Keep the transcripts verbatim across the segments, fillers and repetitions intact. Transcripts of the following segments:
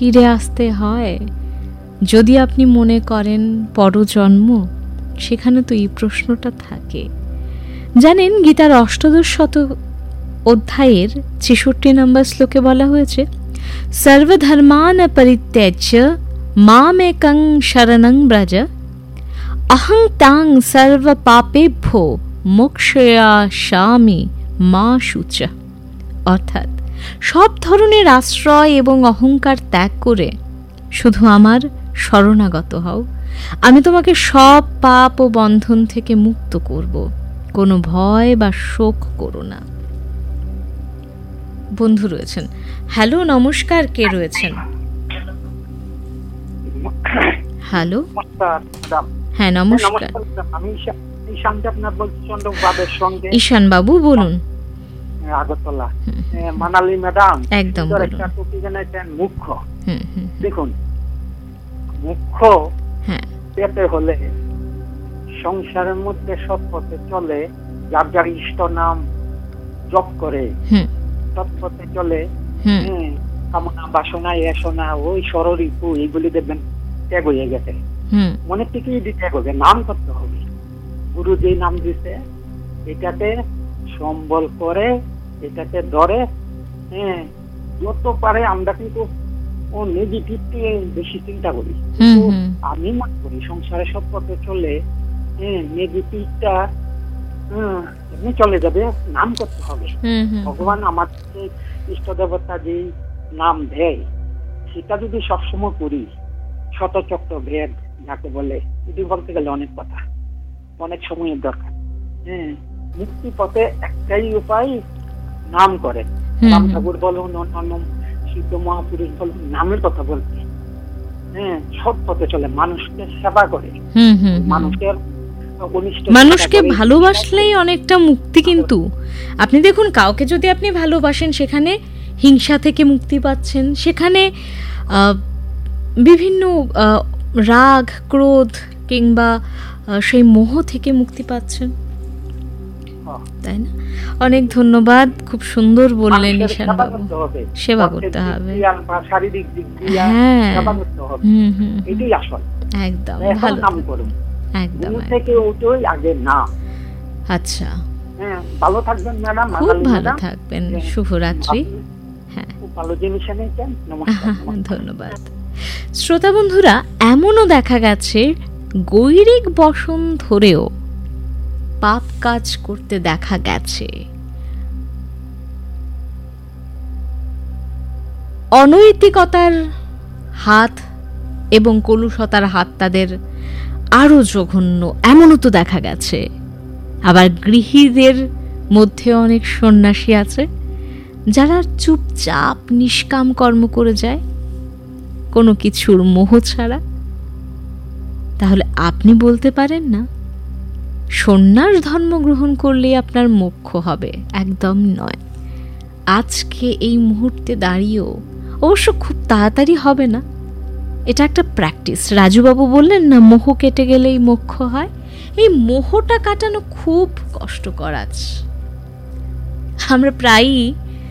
ফিরে আসতে হয়? যদি আপনি মনে করেন পরজন্ম, সেখানে তো এই প্রশ্নটা থাকে। জানেন, গীতার অষ্টাদশ শত অধ্যায়ের ছেষট্টি নম্বর শ্লোকে বলা হয়েছে, সর্বধর্মান পরিত্যাজ্য মামেকং শরণং ব্রজ অহং তাং সর্ব পাপেভ্যো মোক্ষয়ামি মা শুচ। অর্থাৎ সব ধরনের আশ্রয় এবং অহংকার ত্যাগ করে শুধু আমার শরণাগত হও, আমি তোমাকে সব পাপ ও বন্ধন থেকে মুক্ত করব। কোনো ভয় বা শোক করো না। বন্ধু রয়েছেন। হ্যালো, নমস্কার, কে রয়েছেন? হ্যালো, হ্যাঁ নমস্কার। ঈশান বাবু বলুন। আগরতলা মানালি ম্যাডাম, একদম মুখ্য দেখুন, মুখ্য পেতে হলে সংসারের মধ্যে সৎ পথে চলে, যার যার ইষ্ট নাম জপ করে সৎ পথে চলে, কামনা বাসনা এসনা ওই ষড়ঋতু এইগুলি দেখবেন ত্যাগ হয়ে গেছে। মনের থেকেই ত্যাগ হবে, নাম করতে হবে। গুরু যে নাম দিছে এটাতে সম্বল করে, এটাতে ধরে, হ্যাঁ যত পারে আমরা কিন্তু ও নেগেটিভটি বেশি চিন্তা করি। আমি মনে করি সংসারে সব পথে চলে, হ্যাঁ নেগেটিভটা হম এমনি চলে যাবে, নাম করতে হবে। ভগবান আমাদেরকে ইষ্ট দেবতা যে নাম দেয় সেটা যদি সবসময় করি, শতচক্র ভেদ যাকে বলে, যদি বলতে গেলে অনেক কথা, অনেক সময়ের দরকার। হ্যাঁ মুক্তি পথে একটাই উপায়, নাম করে। রাম ঠাকুর বলুন, অন্যান্য সিদ্ধ মহাপুরুষ বলুন, নামের কথা বলতে। হ্যাঁ সৎ পথে চলে, মানুষকে সেবা করে, মানুষের মানুষকে ভালোবাসলেই অনেকটা মুক্তি। কিন্তু আপনি দেখুন, কাউকে যদি আপনি ভালোবাসেন সেখানে হিংসা থেকে মুক্তি পাচ্ছেন, সেখানে বিভিন্ন রাগ ক্রোধ কিংবা সেই মোহ থেকে মুক্তি পাচ্ছেন, তাই না? অনেক ধন্যবাদ, খুব সুন্দর বললেন ঈশান বাবু। সেবা করতে হবে, শারীরিক দিক দিয়ে সেবা করতে হবে, এটাই আসল। একদম ভালো, একদম থেকে ওটাই আগে না। আচ্ছা, হ্যাঁ ভালো থাকবেন ম্যাডাম, খুব ভালো থাকবেন, শুভরাত্রি। হ্যাঁ খুব ভালো জিনিস এনেছেন, নমস্কার। ধন্যবাদ। শ্রোতা বন্ধুরা, এমনও দেখা গেছে গৈরিক বসন ধরেও পাপ কাজ করতে দেখা গেছে। অনৈতিকতার হাত এবং কলুষতার হাত তাদের আরো জঘন্য, এমনও তো দেখা গেছে। আবার গৃহীদের মধ্যে অনেক সন্ন্যাসী আছে যারা চুপচাপ নিষ্কাম কর্ম করে যায়, কোনো কিছুর মোহ ছাড়া। তাহলে আপনি বলতে পারেন না সন্ন্যাস ধর্ম গ্রহণ করলে আপনার মোক্ষ হবে? একদম নয়। আজকে এই মুহূর্তে দাঁড়িয়েও, অবশ্য খুব তাড়াতাড়ি হবে না, এটা একটা প্র্যাকটিস। রাজুবাবু বললেন না, মোহ কেটে গেলেই মোক্ষ হয়। এই মোহটা কাটানো খুব কষ্টকর। আজ আমরা প্রায়ই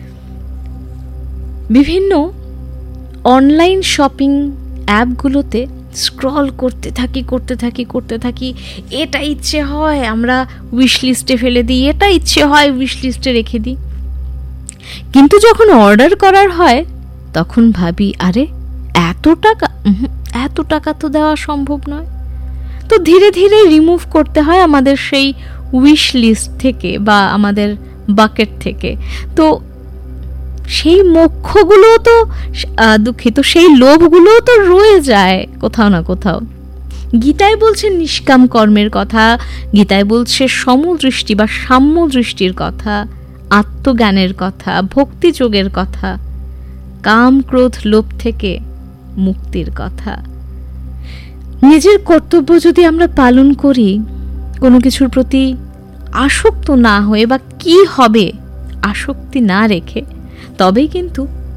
বিভিন্ন অনলাইন শপিং অ্যাপগুলোতে স্ক্রল করতে থাকি করতে থাকি করতে থাকি এটা ইচ্ছে হয় আমরা উইশ লিস্টে ফেলে দিই, এটা ইচ্ছে হয় উইশ লিস্টে রেখে দিই। কিন্তু যখন অর্ডার করার হয় তখন ভাবি, আরে এত টাকা, এত টাকা তো দেওয়া সম্ভব নয়। তো ধীরে ধীরে রিমুভ করতে হয় আমাদের সেই উইশ লিস্ট থেকে বা আমাদের বাকেট থেকে। তো সেই মোক্ষগুলো তো দুঃখিত, সেই লোভগুলোও তো রয়ে যায় কোথাও না কোথাও। গীতায় বলছে নিষ্কাম কর্মের কথা, গীতায় বলছে সমদৃষ্টি বা সাম্য দৃষ্টির কথা, আত্মজ্ঞানের কথা, ভক্তিযোগের কথা, কাম ক্রোধ লোভ থেকে মুক্তির কথা। নিজের কর্তব্য যদি আমরা পালন করি, কোনো কিছুর প্রতি আসক্ত না হয়ে বা কি হবে আসক্তি না রেখে, তবেই কিন্তু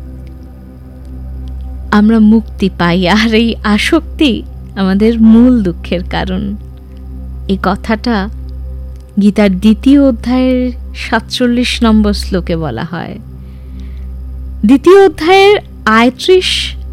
আমরা মুক্তি পাই। আর এই আসক্তি আমাদের মূল দুঃখের কারণ। এই কথাটা গীতার দ্বিতীয় অধ্যায়ের সাতচল্লিশ নম্বর শ্লোকে বলা হয়। দ্বিতীয় অধ্যায়ের আয়ত্রিশ